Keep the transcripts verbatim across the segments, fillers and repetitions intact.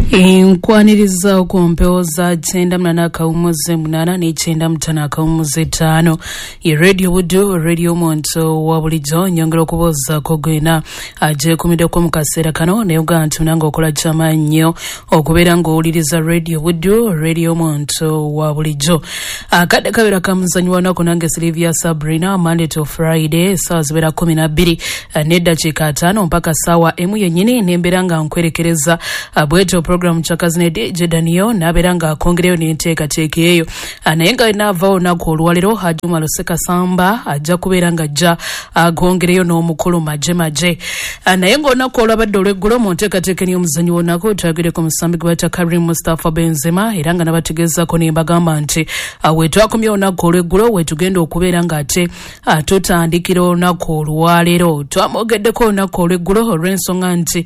Nkwaniriza okumpeoza chenda mnana kaumuze munana ni chenda mtana kaumuze tano i radio wudu radio monto wabulijo nyongero kuboza kogwena aje kumide kwa mukasera kano ne ugantu nango kola chama nnyo okubera ngo uliriza radio wudu radio monto wabulijo akade kabira kamuzanyi wanako nange Sylvia Sabrina Monday to Friday saa zibera kumi na bbiri nedda chika tano mpaka sawa emu yenyini nemberanga nkwerekereza abweto program chakazi ne D J Daniel naberanga akongereyo n'enteeka teeka eyo anayenga inavao nako olwalero Hajuma Luseka Samba ajja kuberanga ajja agongereyo n'omukulu maje maje anayenga onako olwabadde olweggulo mu nteeka teeka y'omuzannyo wonako twagire ku musambi gwata Karim Mustafa Benzema era nga nabategeezako ne mbagamba nti wetwakomye onako olweggulo wetugenda okubeeranga ate tutandikira onako olwalero twamogeddeko onako olweggulo olw'ensonga nti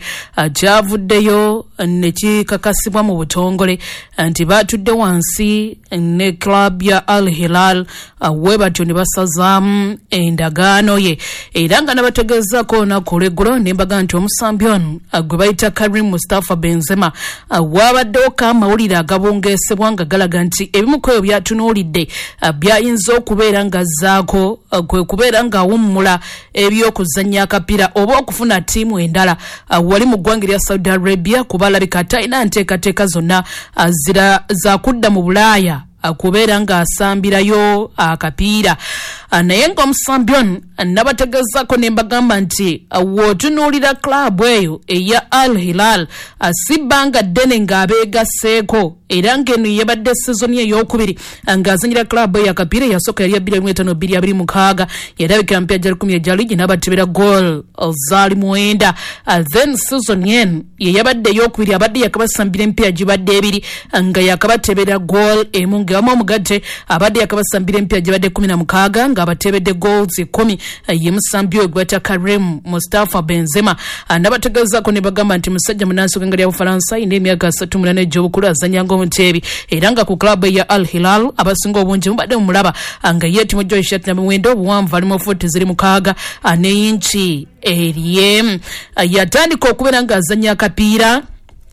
kyavuddeyo nekikakasibwa mu butongole nti batudde wansi ne club ya Al Hilal we batyo ne basazaamu endagaano ye era nga nabategeezako onako olweggulo ne mbaga nti omusambi ono gwe bayita Karim Mustafa Benzema wabaddewo amawulire agabongeesebwa nga galaga nti ebimu ku ebyo byatunuulidde byayinza okubeera nga zzaako kwe kubeera nga awummula ebyokuzannya akapiira oba okufuna ttiimu endala wali mu ggwanga lya Saudi Arabia kubalabika talina nteekateeka zonna zira za kudda mu Bulaaya akubeera nga asambirayo akapiira naye nga omusambi ono nabategeezako ne mbagamba nti wootunuulira club eyo eya Al Hilal sibbanga ddene ng'abeegasseeko era ng'eno yebadde sezoni ey'okubiri ng'azanyira club eyo akapiira yasooka yali ya bbiri mu etaano bbiri abiri mukaaga yalabikira mpya gya lukumi ejja ligi n'abatebera goal zaali mwenda then sezoni eno ye yabadde ey'okubiri abadde yakabasambira empya gibadde ebiri nga yakabatebera goal emu ng'amu omugatte abadde yakabasambira empya gibadde kumi na mukaaga ng'abatebedde goals ekumi ye musambi oyo gwata Karim Mustafa Benzema nabategeezako ne bagamba nti musajja munansi w'eggwanga lya Bufalansa ayina emyaka asatu mu munaana egy'obukulu azannyanga omuteebi era nga ku club ya Al Hilal abasinga obungi mubadde mumulaba nga ye ttiimu gyo ishatu na mwenda obuwanvu ali mu fuuti ziri mukaaga ne inchi eriye yatandika okubeera nga azannya akapiira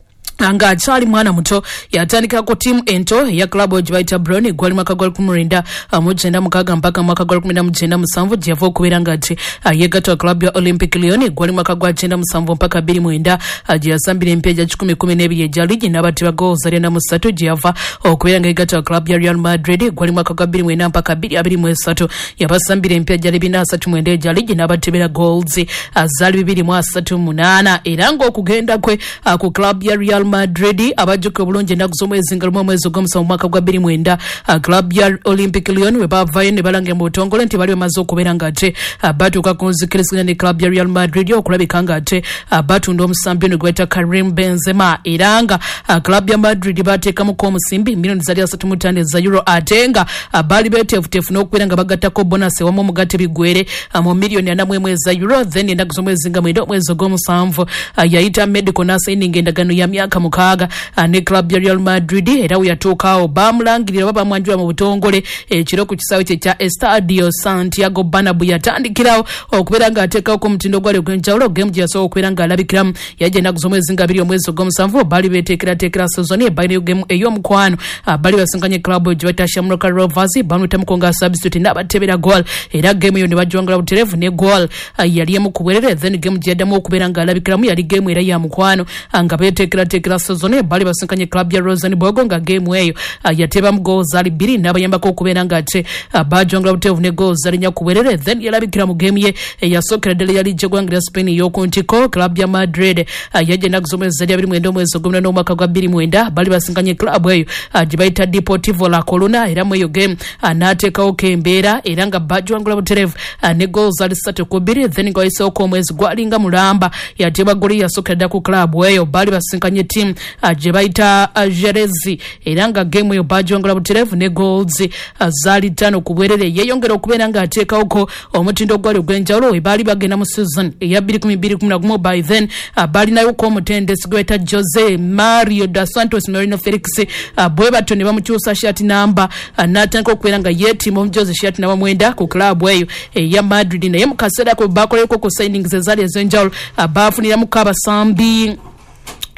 anga achali mwana muto yatandika ko team ento ya club oji baita Brown gwali mwaka gwa kumrinda mujenda mukaga mpaka mwaka gwa kumrinda mujenda musanvu javo okuberanga ati yegato club ya Olympic Lyon gwali mwaka gwa jenda musanvu mpaka bbiri mwenda ajiyasambira empya ja kikumi kumi n'ebiri ejja ligi n'abati ba goals ali na musatu java okuberanga yegato club ya Real Madrid gwali mwaka gwa bbiri mwenda mpaka bbiri abiri mwesatu yabasambira empya ja libina asatu mwenda ejja ligi n'abatebera goals azali bibiri mu asatu munana era ngo okugenda kwe ku club ya Real Madrid abajuke bulungi na kuzomwezi ngalumu mwezi gw'omusanvu mwaka gwa bbiri mwenda club ya Olympic Lyon we bavayo ne balange mu butongole nti bali bamaze okubeera nga ate batuuka ku nzikiriziganya ne club ya Real Madrid okulabika nga ate batunda omusambi ono gweta Karim Benzema era nga club ya Madrid bateekamu ko omusimbi milioni zali asatu mu ttaano za euro ate nga bali beeteefuteefu n'okubeera nga bagattako bonasi wamu omugatte bigwere mu milioni ana mu emu eza euro then ennaku z'omwezi nga mwenda omwezi gw'omusanvu yayita medical n'asaininga endagaano ya myaka mukaaga ne club ya Real Madrid era we yatuukaawo bamulangirira baba mwanjula mu butongole ekiro ku kisaawe kye kya Estadio Santiago Bernabeu yatandikirawo okubeera nga ateekawo ku mutindo gwali ogw'enjawulo gemu gye yasobola okubeera nga alabikiramu yajja ennaku z'omwezi nga abiri omwezi ogw'omusanvu bali beteekerateekera sezoni balina gemu ey'omukwano bali basinkanye club gye bayita Shamrock Rovers bamuyitamuko nga substitute n'abatebera goal era gemu eyo ne bajwangala butereevu ne goal yali emu ku bwerere then gemu gye yaddamu okubeera nga alabikiramu yali gemu era ya mukwano nga beteekerateekera sezoni bali basinkanye club ya Rosenborg nga game eyo yateba mu goals ali bbiri n'abayambako okubeera nga ate bajwangala buteevu ne goals ali nnya ku bwerere then yalabikira mu game ye yasookera ddala yali gy'eggwanga lya Spain y'okuntiko club ya Madrid yajja ennaku z'omwezi zali abiri mwenda omwezi ogw'omunaana n'omwaka gwa bbiri mwenda bali basinkanye club eyo gye bayita Deportivo La Coruna era mu eyo game n'ateekawo ko embeera era nga bajwangala butereevu ne goals ali ssatu ku bbiri then nga wayiseewoko omwezi gwalinga mulamba yateba goli yasookera ddala ku club eyo bali basinkanye team gye bayita Jerezi era nga game eyo bajwangala butereevu ne goals zaali ttaano ku bwerere yeeyongera okubeera nga ateekawo ko omutindo gwali ogw'enjawulo we baali bagenda mu season eya bbiri kumi bbiri kumi na gumu by then baalinayo ko omutendesi gwe bayita Jose Mario dos Santos Merino Felix bwe batyo ne bamukyusa shati namba n'atandika okubeera nga yeetiima omu Jose shati namba mwenda ku club eyo eya Madrid naye mu kaseera ko baakoleko ku signings ezaali ez'enjawulo baafuniramuko abasambi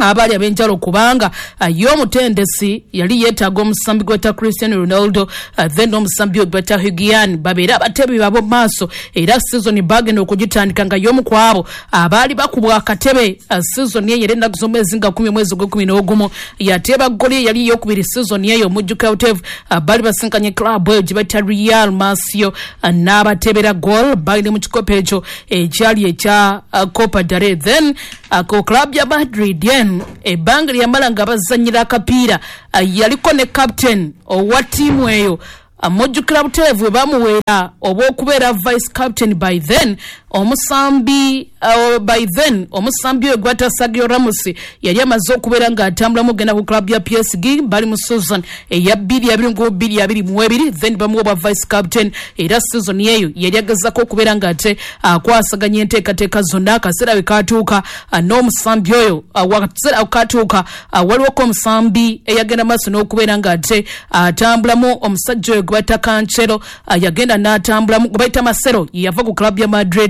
abali abenjalo kubanga uh, y'omutendesi yali yeetaaga omusambi gweta Cristiano Ronaldo uh, then omusambi gweta Higuain babeera abatebi babo maaso era season bagenda okugitandika nga y'omu kwabo abali bakubwa akatebe uh, season ye yali ennaku z'omwezi nga kumi mwezi gwa kumi n'ogumu yateeba goli yali yokubiri season eyo mujjuka utev uh, bali basinkanye club eyo gye bata Real Masio uh, n'abatebera gol bali mu kikopo ekyo ekyali ekya uh, Copa del Rey then uh, ko club ya Madrid yen ebanga lyamala nga bazanyira akapiira uh, yaliko ne captain owa tiimu eyo amojjukira buteevu bamuweera oba okubeera vice captain by then omusambi uh, by then omusambi we gwata Sergio Ramos yali amaze okubeera nga atambula mugenda ku club ya P S G bali mu season eya bbiri abiri ngo bbiri abiri mu ebiri then bamuwa vice captain era season yeyo yali agezako okubeera nga ate akwasaganya uh, enteekateeka zonna akaseera we katuuka uh, n'omusambi oyo uh, wakaseera katuuka uh, waliwo ko omusambi eyagenda maaso n'okubeera nga ate atambulamu uh, omusajja oyo gwata Cancelo uh, yagenda n'atambulamu gwe bayita Marcelo yava ku club ya Madrid